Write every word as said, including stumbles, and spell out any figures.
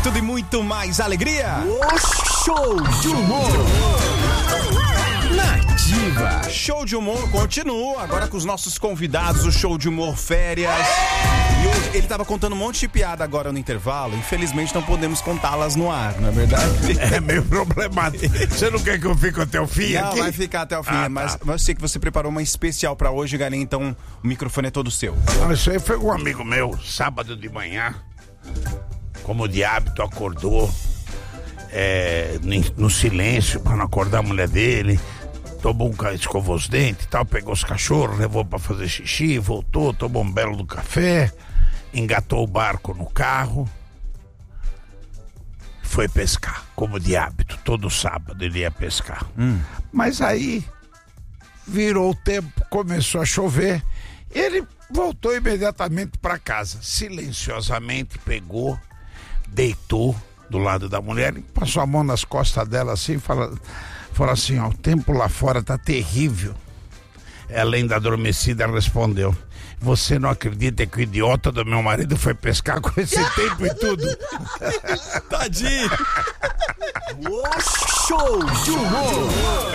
Tudo e muito mais alegria. O show de humor Nativa. Show de humor continua agora com os nossos convidados, o show de humor férias. E hoje ele tava contando um monte de piada agora no intervalo. Infelizmente não podemos contá-las no ar, não é verdade? É meio problemático. Você não quer que eu fique até o fim não, aqui? vai ficar até o fim. Ah, mas, tá. mas eu sei que você preparou uma especial pra hoje, Galinha, então o microfone é todo seu. Não, isso aí foi um amigo meu, sábado de manhã. Como de hábito, acordou é, no silêncio para não acordar a mulher dele. Tomou um ca- escovou os dentes e tal, pegou os cachorros, levou para fazer xixi, voltou, tomou um belo do café, engatou o barco no carro, foi pescar, como de hábito. Todo sábado ele ia pescar. Hum. Mas aí virou o tempo, começou a chover, ele voltou imediatamente para casa, silenciosamente pegou, deitou do lado da mulher, passou a mão nas costas dela assim, fala, falou assim, ó, o tempo lá fora tá terrível. Ela ainda adormecida respondeu, você não acredita que o idiota do meu marido foi pescar com esse tempo e tudo? Tadinho. O show de humor